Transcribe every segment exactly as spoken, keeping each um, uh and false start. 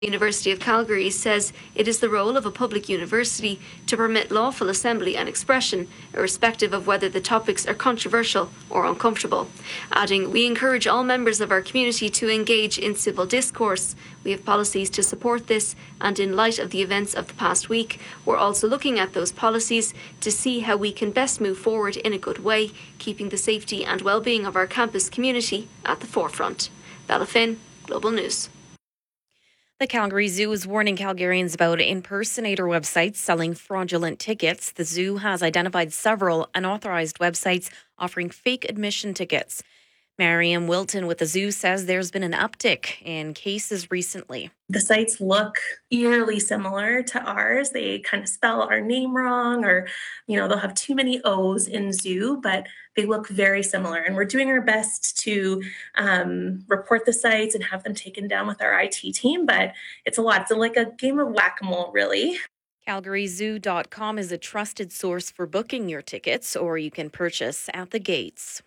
The University of Calgary says it is the role of a public university to permit lawful assembly and expression, irrespective of whether the topics are controversial or uncomfortable. Adding, we encourage all members of our community to engage in civil discourse. We have policies to support this, and in light of the events of the past week, we're also looking at those policies to see how we can best move forward in a good way, keeping the safety and well-being of our campus community at the forefront. Bella Finn, Global News. The Calgary Zoo is warning Calgarians about impersonator websites selling fraudulent tickets. The zoo has identified several unauthorized websites offering fake admission tickets. Mariam Wilton with the zoo says there's been an uptick in cases recently. The sites look eerily similar to ours. They kind of spell our name wrong, or, you know, they'll have too many O's in zoo, but they look very similar. And we're doing our best to um, report the sites and have them taken down with our I T team, but it's a lot. It's like a game of whack-a-mole, really. Calgary Zoo dot com is a trusted source for booking your tickets, or you can purchase at the gates.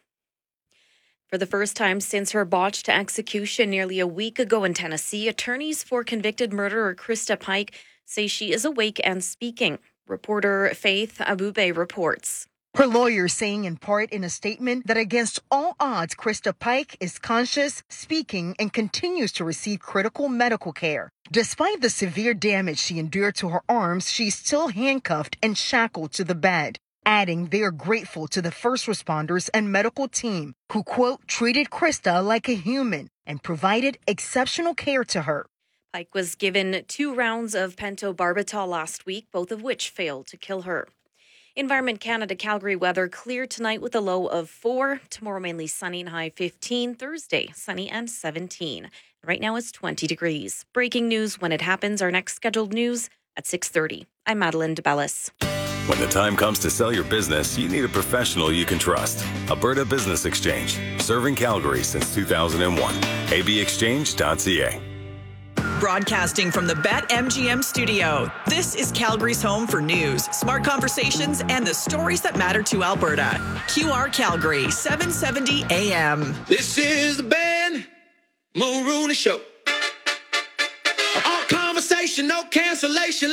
For the first time since her botched execution nearly a week ago in Tennessee, attorneys for convicted murderer Krista Pike say she is awake and speaking. Reporter Faith Abube reports. Her lawyer saying in part in a statement that against all odds, Krista Pike is conscious, speaking, and continues to receive critical medical care. Despite the severe damage she endured to her arms, she's still handcuffed and shackled to the bed. Adding they are grateful to the first responders and medical team who, quote, treated Krista like a human and provided exceptional care to her. Pike was given two rounds of pentobarbital last week, both of which failed to kill her. Environment Canada Calgary weather clear tonight with a low of four. Tomorrow mainly sunny and high fifteen. Thursday sunny and seventeen. Right now it's twenty degrees. Breaking news when it happens. Our next scheduled news at six thirty. I'm Madeline DeBellis. When the time comes to sell your business, you need a professional you can trust. Alberta Business Exchange, serving Calgary since two thousand one. a b exchange dot c a. Broadcasting from the BetMGM studio, this is Calgary's home for news, smart conversations, and the stories that matter to Alberta. Q R Calgary, seven seventy A M. This is the Ben Mulrooney Show. All conversation, no cancellation.